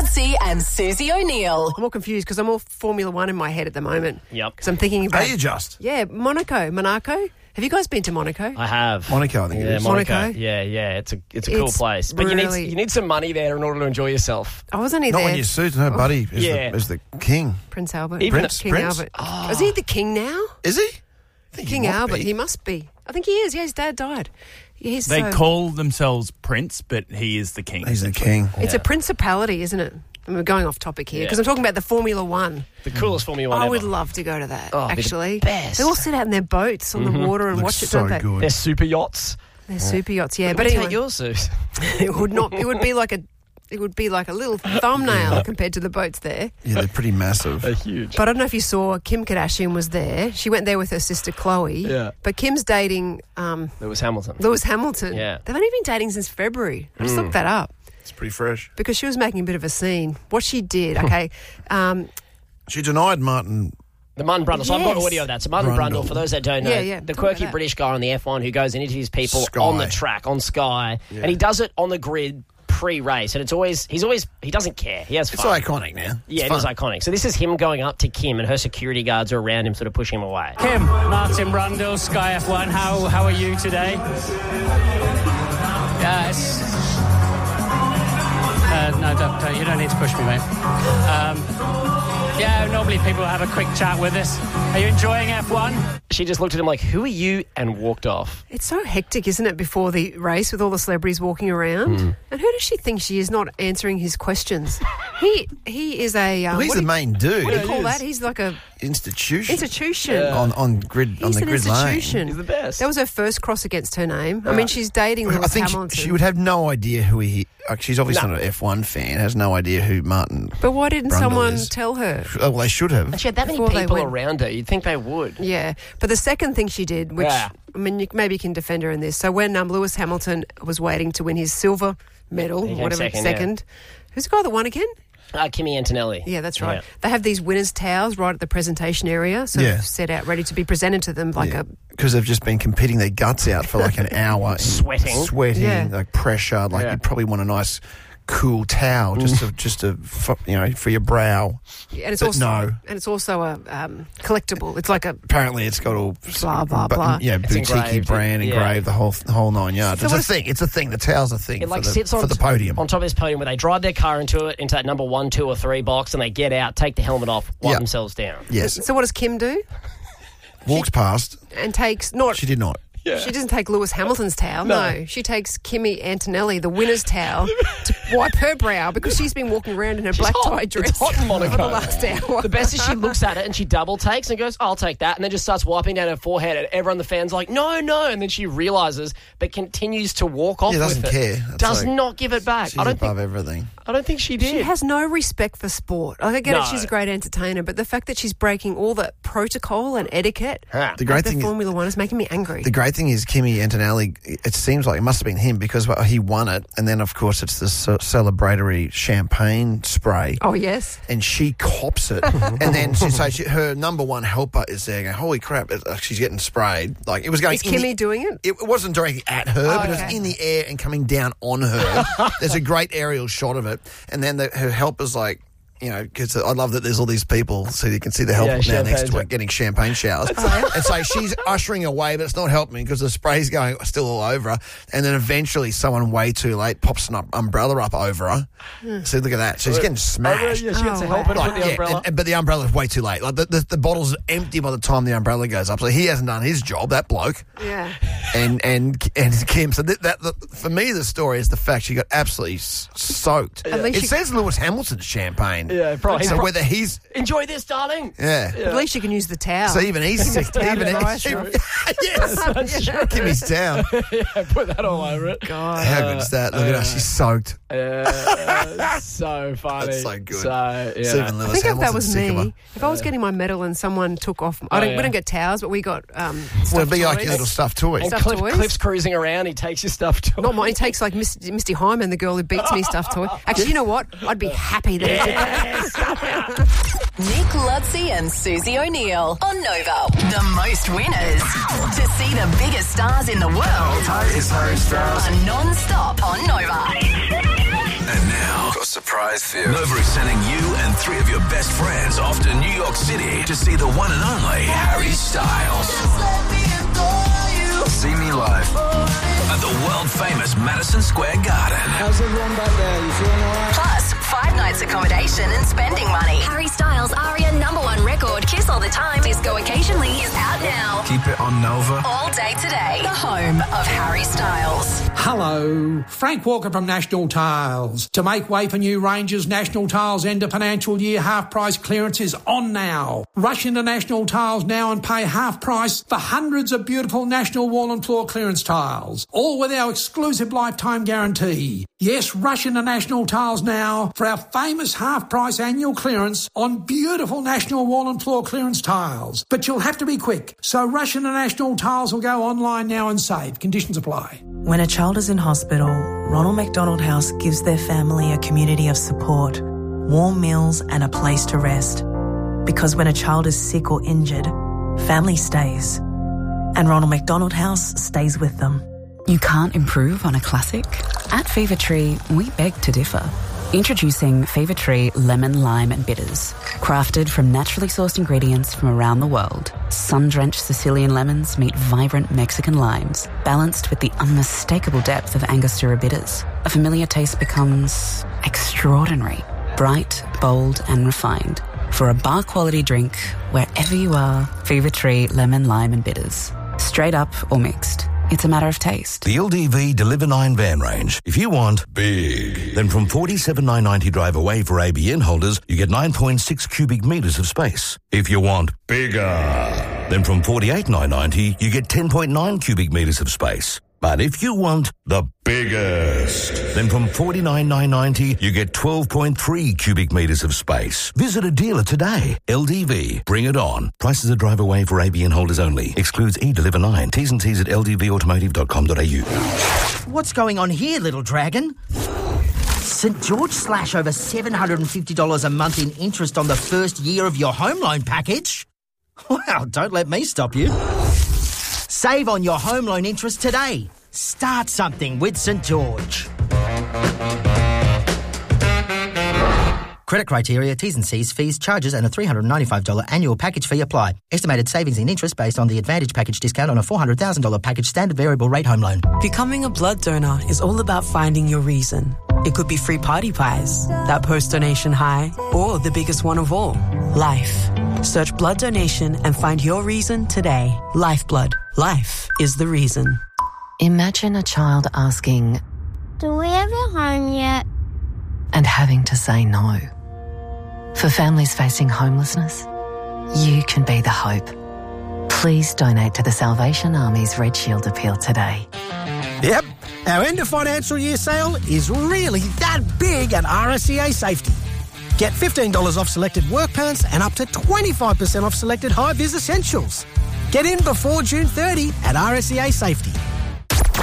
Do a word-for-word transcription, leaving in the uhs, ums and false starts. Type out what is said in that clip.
Ludsey and Susie O'Neill. I'm all confused because I'm all Formula One in my head at the moment. Yep. Because I'm thinking about... Are you just? Yeah, Monaco. Monaco. Have you guys been to Monaco? I have. Monaco, I think it yeah, is. Monaco. Monaco? Yeah, yeah. It's a it's a cool It's place, but you really- need you need some money there in order to enjoy yourself. I was only Not there. when you're suited. No, buddy is, Yeah. the, is the king. Prince Albert. Even Prince? King Prince? Albert. Is he the king now? Is he? I think King he might Albert. be. He must be. I think he is. Yeah, his dad died. He's They so, call themselves Prince, but he is the king. He's the king. It's a principality, isn't it? And we're going off topic here because Yeah. I'm talking about the Formula One. The coolest Formula One I ever. would love to go to that, Oh, it'd be the actually. best. They all sit out in their boats on the water and Looks watch it, so don't they? good. They're super yachts. They're super yachts, yeah. But But take anyway, yours, Suze. it would not. It would be like a. It would be like a little thumbnail compared to the boats there. Yeah, they're pretty massive. They're huge. But I don't know if you saw Kim Kardashian was there. She went there with her sister Chloe. Yeah. But Kim's dating um, Lewis Hamilton. Lewis Hamilton. Yeah. They've only been dating since February. I just looked that up It's pretty fresh. because she was making a bit of a scene. What she did, okay. um, She denied Martin. The Martin Brundle. So I've got Yes. audio of that. So Martin Brundle. Brundle, for those that don't know, Yeah, yeah. the Talk quirky about that. British guy on the F one who goes and interviews people Sky. on the track, on Sky. And he does it on the grid pre-race. And it's always, he's always, he doesn't care. He has It's fun. iconic now. Yeah, It's it is fun. iconic. So this is him going up to Kim and her security guards are around him sort of pushing him away. Kim, Martin Brundle, Sky F one. How how are you today? Yeah, it's... Uh, no, don't, don't, you don't need to push me, mate. Um, yeah, normally people have a quick chat with us. Are you enjoying F one? She just looked at him like, who are you? And walked off. it's so hectic, isn't it, before the race with all the celebrities walking around? Hmm. And who does she think she is not answering his questions? he he is a... Um, Well, he's what the do you- main dude. What do you call that? He's like a Institution. institution. on on grid on He's the an grid lane. institution. He's the best. That was her first cross against her name. I mean, she's dating I Lewis think she, Hamilton. she would have no idea who he. Like, she's obviously No. not an F one fan. Has no idea who Martin. But why didn't Brundle someone is. tell her? Oh, well, they should have. And she had that many Before they people went- around her. You'd think they would. Yeah. But the second thing she did, which, Yeah. I mean, you, maybe you can defend her in this. So when um, Lewis Hamilton was waiting to win his silver medal, He came whatever, second, second, who's the guy that won again? Uh, Kimi Antonelli. Yeah, that's right. Yeah. They have these winners' towels right at the presentation area, so Yeah. set out, ready to be presented to them like a... Because they've just been competing their guts out for like an hour. and Sweating. Sweating, Yeah. like pressure. Like Yeah. you probably want a nice, cool towel just to, just to, fu- you know, for your brow. And it's But also no. and it's also a um, collectible. It's like a... Apparently, it's got all Blah, blah, but- blah. Yeah, It's boutique engraved, brand yeah. engraved, the whole the whole nine yards. So it's what a if- thing. It's a thing. The towel's a thing It like for, the, sits on for the podium. on top of this podium where they drive their car into it, into that number one, two, or three box, and they get out, take the helmet off, wipe Yeah. themselves down. Yes, So what does Kim do? walks past. And takes... not. She did not. She doesn't take Lewis Hamilton's towel, no. She takes Kimi Antonelli, the winner's towel, to wipe her brow because she's been walking around in her black hot. tie dress It's hot in Monaco. for the last hour. The best is she looks at it and she double takes and goes, I'll take that, and then just starts wiping down her forehead, and everyone, the fans, like, no, no, and then she realises, but continues to walk off Yeah, doesn't with it. care. That's Does like- not give it back. She's I don't above think. everything. I don't think she did. She has no respect for sport. Like, I get No. it, she's a great entertainer, but the fact that she's breaking all the protocol and etiquette Huh. The great of the thing is, Formula One is making me angry. the great thing is Kimi Antonelli. It seems like it must have been him because well, he won it, and then of course it's the ce- celebratory champagne spray. Oh, yes. And she cops it, and then she, so she, her number one helper is there going, "Holy crap!" It, uh, she's getting sprayed. Like it was going. Is in Kimmy the- doing it? It wasn't directly at her, but it okay. was in the air and coming down on her. There's a great aerial shot of it, and then the, her helper's like. You know, because I love that there's all these people, so you can see the helper Yeah, now champagne next to shot. it getting champagne showers. And so she's ushering away, but it's not helping because the spray's going still all over her. And then eventually someone way too late pops an umbrella up over her. So look at that. She's getting smashed. Yeah, she gets Oh, a helper to wow. put the Yeah, umbrella. and- and- but the umbrella's way too late. Like the, the, the bottle's empty by the time the umbrella goes up. So he hasn't done his job, that bloke. Yeah. And and and Kim. So that, that, that for me, the story is the fact she got absolutely s- soaked. At least It she- says Lewis Hamilton's champagne. Yeah, probably. So whether he's Enjoy this, darling. yeah. But at least you can use the towel. So even he's sick. down Even to he- dry stuff. yes, Kimmy's down. Put that all over it. God. How good is that? Look at her, she's soaked. Uh, so funny. That's so good. So, yeah. So even I Lewis think if that Hamilton's was sick of her. me, if I was getting my medal and someone took off, I don't, yeah. we don't get towels, but we got um, Well, it'd stuffed be like toys. your little stuffed toys. And Stuffed Cliff, toys? Cliff's cruising around. He takes your stuff to Not mine. He takes like Miss, Misty Hyman, the girl who beats me stuffed toy. Actually, you know what? I'd be happy that he did that. Nick Ludsey and Susie O'Neill on Nova. The most winners. To see the biggest stars in the world It's Harry Styles. are non-stop on Nova. And now, a surprise surprise for you. Nova is sending you and three of your best friends off to New York City to see the one and only Harry Styles. See me live at the world-famous Madison Square Garden. How's everyone back there? You feeling all right? Plus, five nights accommodation and spending money. Harry Styles' Aria number one record, Kiss All the Time, Disco Occasionally, is out now. Keep it on Nova. All day today. The home of Harry Styles. Hello, Frank Walker from National Tiles. To make way for new ranges, National Tiles end of financial year half price clearance is on now. Rush into National Tiles now and pay half price for hundreds of beautiful National wall and floor clearance tiles, all with our exclusive lifetime guarantee. Yes, rush into National Tiles now for our famous half price annual clearance on beautiful National wall and floor clearance tiles. But you'll have to be quick, so rush into National Tiles or go online now and save. Conditions apply. When a child is in hospital, Ronald McDonald House gives their family a community of support, warm meals and a place to rest. Because when a child is sick or injured, family stays. And Ronald McDonald House stays with them. You can't improve on a classic? At Fever Tree, we beg to differ. Introducing Fever Tree Lemon, Lime and Bitters. Crafted from naturally sourced ingredients from around the world, sun-drenched Sicilian lemons meet vibrant Mexican limes, balanced with the unmistakable depth of Angostura bitters. A familiar taste becomes extraordinary, bright, bold and refined. For a bar-quality drink, wherever you are, Fever Tree Lemon, Lime and Bitters. Straight up or mixed. It's a matter of taste. The L D V Deliver nine van range. If you want big, then from forty-seven thousand nine hundred ninety drive away for A B N holders, you get nine point six cubic metres of space. If you want bigger, then from forty-eight thousand nine hundred ninety, you get ten point nine cubic metres of space. But if you want the biggest, then from forty-nine thousand nine hundred ninety, you get twelve point three cubic metres of space. Visit a dealer today. L D V, bring it on. Prices are drive away for A B N holders only. Excludes E-Deliver nine. T's and C's at l d v automotive dot com dot a u. What's going on here, little dragon? St George slash over seven hundred fifty dollars a month in interest on the first year of your home loan package? Wow, don't let me stop you. Save on your home loan interest today. Start something with St George. Credit criteria, T's and C's, fees, charges and a three hundred ninety-five dollars annual package fee apply. Estimated savings in interest based on the Advantage package discount on a four hundred thousand dollars package standard variable rate home loan. Becoming a blood donor is all about finding your reason. It could be free party pies, that post-donation high, or the biggest one of all, life. Search blood donation and find your reason today. Lifeblood. Life is the reason. Imagine a child asking, "Do we have a home yet?" and having to say no. For families facing homelessness, you can be the hope. Please donate to the Salvation Army's Red Shield Appeal today. Yep, our end of financial year sale is really that big at R S C A Safety. Get fifteen dollars off selected work pants and up to twenty-five percent off selected high-vis essentials. Get in before June thirtieth at R S C A Safety.